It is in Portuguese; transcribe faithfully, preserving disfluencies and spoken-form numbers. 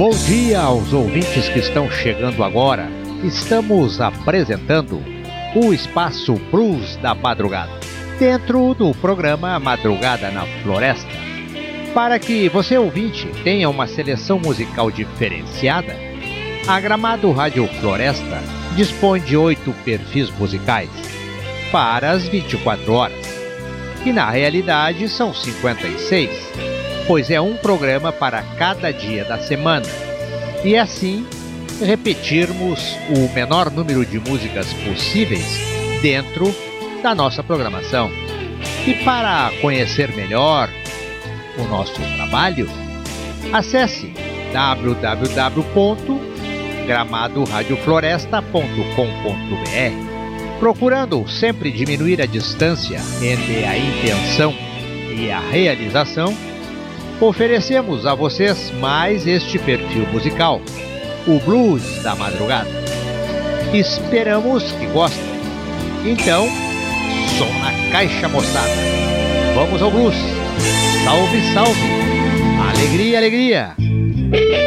Bom dia aos ouvintes que estão chegando agora. Estamos apresentando o Espaço Blues da Madrugada, dentro do programa Madrugada na Floresta. Para que você, ouvinte, tenha uma seleção musical diferenciada, a Gramado Rádio Floresta dispõe de oito perfis musicais para as vinte e quatro horas, que na realidade são cinquenta e seis, pois é um programa para cada dia da semana, e assim repetirmos o menor número de músicas possíveis dentro da nossa programação. E para conhecer melhor o nosso trabalho, acesse w w w ponto gramado rádio floresta ponto com ponto b r. Procurando sempre diminuir a distância entre a intenção e a realização, oferecemos a vocês mais este perfil musical, o Blues da Madrugada. Esperamos que gostem. Então, som na caixa, moçada. Vamos ao blues. Salve, salve. Alegria, alegria.